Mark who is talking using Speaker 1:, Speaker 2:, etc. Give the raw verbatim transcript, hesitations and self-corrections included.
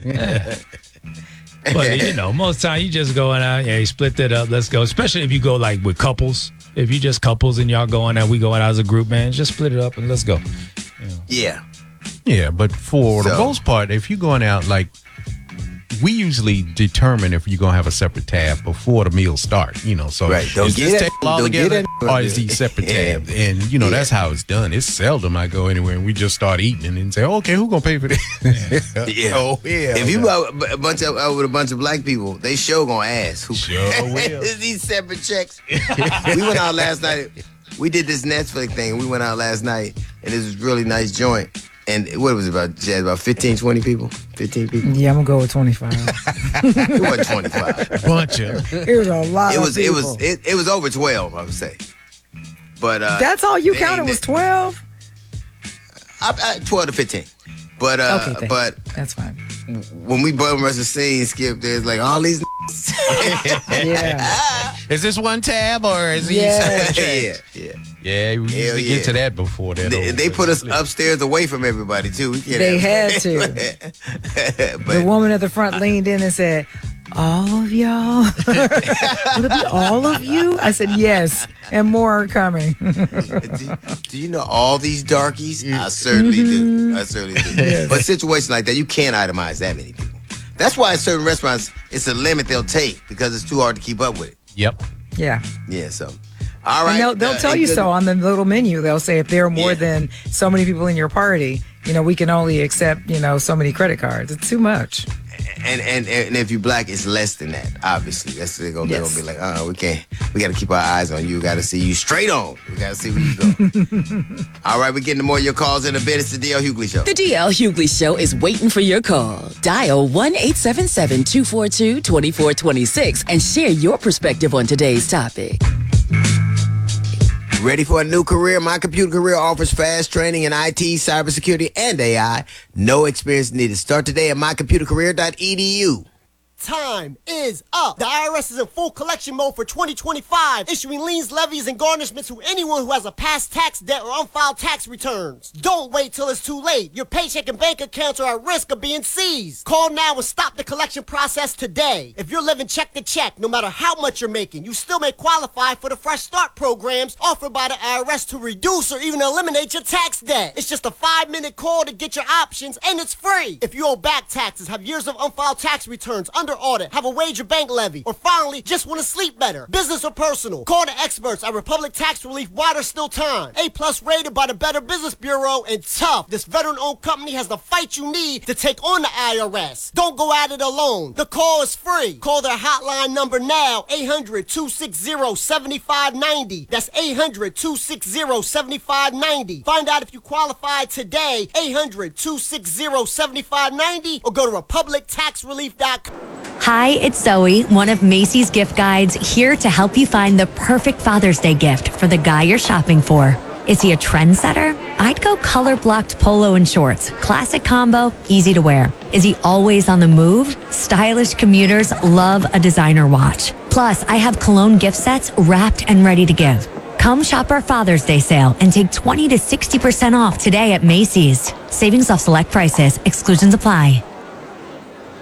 Speaker 1: But, you know, most time you just going out, yeah, you split that up, let's go. Especially if you go, like, with couples. If you just couples and y'all going out, we going out as a group, man, just split it up and let's go.
Speaker 2: You know. Yeah.
Speaker 3: Yeah, but for so. the most part, if you're going out, like, we usually determine if you're going to have a separate tab before the meal starts, you know. So
Speaker 2: right. Don't
Speaker 3: is
Speaker 2: get
Speaker 3: this
Speaker 2: it.
Speaker 3: table all
Speaker 2: Don't
Speaker 3: together
Speaker 2: it.
Speaker 3: or is these separate tabs? And, you know, yeah. that's how it's done. It's seldom I go anywhere and we just start eating and then say, okay, who's going to pay for this?
Speaker 2: Yeah. yeah.
Speaker 3: Oh, yeah.
Speaker 2: If you go a bunch of, uh, with a bunch of black people, they sure going to ask who
Speaker 3: sure will.
Speaker 2: these separate checks. We went out last night. We did this Netflix thing. We went out last night and this was a really nice joint. And what was it about, Jazz? About fifteen, twenty people? fifteen people?
Speaker 4: Yeah, I'm going to go with twenty-five.
Speaker 2: It wasn't twenty-five.
Speaker 3: A bunch of.
Speaker 4: It was a lot
Speaker 2: it was,
Speaker 4: of people.
Speaker 2: It was, it, it was over twelve, I would say. But uh,
Speaker 4: that's all you counted was twelve?
Speaker 2: I, I, twelve to fifteen. But, uh,
Speaker 4: okay,
Speaker 2: but
Speaker 4: that's fine.
Speaker 2: When we bum rush the scene, Skip, there's like all these
Speaker 4: yeah.
Speaker 3: Is this one tab or is he
Speaker 4: yeah.
Speaker 2: yeah, yeah.
Speaker 3: Yeah, we used to
Speaker 2: yeah.
Speaker 3: get to that before that.
Speaker 2: They, they put us upstairs away from everybody, too. We can't
Speaker 4: they
Speaker 2: have
Speaker 4: had to.
Speaker 2: But,
Speaker 4: the woman at the front leaned in and said, all of y'all? Would it be all of you? I said, yes, and more are coming.
Speaker 2: do, do you know all these darkies? I certainly
Speaker 4: mm-hmm.
Speaker 2: do. I certainly do. Yes. But situations like that, you can't itemize that many people. That's why at certain restaurants, it's a limit they'll take because it's too hard to keep up with it.
Speaker 3: Yep.
Speaker 4: Yeah.
Speaker 2: Yeah, so. All right.
Speaker 4: And they'll they'll
Speaker 2: uh,
Speaker 4: tell you
Speaker 2: good.
Speaker 4: so on the little menu. They'll say if there are more
Speaker 2: yeah.
Speaker 4: than so many people in your party, you know, we can only accept, you know, so many credit cards. It's too much.
Speaker 2: And and and if you're black, it's less than that. Obviously, that's they're gonna, yes. they're gonna be like, oh, we can't. We got to keep our eyes on you. We got to see you straight on. We got to see where you go. All right, we're getting to more of your calls in a bit. It's the D L Hughley Show.
Speaker 5: The D L Hughley Show is waiting for your call. Dial one eight seven seven, two four two, two four two six and share your perspective on today's topic.
Speaker 2: Ready for a new career? My Computer Career offers fast training in I T, cybersecurity, and A I. No experience needed. Start today at my computer career dot e d u.
Speaker 6: Time is up. The I R S is in full collection mode for twenty twenty-five, issuing liens, levies, and garnishments to anyone who has a past tax debt or unfiled tax returns. Don't wait till it's too late. Your paycheck and bank accounts are at risk of being seized. Call now and stop the collection process today. If you're living check to check, no matter how much you're making, you still may qualify for the Fresh Start programs offered by the I R S to reduce or even eliminate your tax debt. It's just a five-minute call to get your options, and it's free. If you owe back taxes, have years of unfiled tax returns, under audit, have a wage or bank levy, or finally just want to sleep better, business or personal, call the experts at Republic Tax Relief while there's still time. A plus rated by the Better Business Bureau, and tough. This veteran-owned company has the fight you need to take on the I R S. Don't go at it alone. The call is free. Call their hotline number now, eight hundred, two six zero, seven five nine zero. That's eight hundred, two six zero, seven five nine zero. Find out if you qualify today, eight hundred, two six zero, seven five nine zero, or go to republic tax relief dot com.
Speaker 7: Hi, it's Zoe, one of Macy's gift guides, here to help you find the perfect Father's Day gift for the guy you're shopping for. Is he a trendsetter? I'd go color-blocked polo and shorts. Classic combo, easy to wear. Is he always on the move? Stylish commuters love a designer watch. Plus, I have cologne gift sets wrapped and ready to give. Come shop our Father's Day sale and take twenty to sixty percent off today at Macy's. Savings off select prices. Exclusions apply.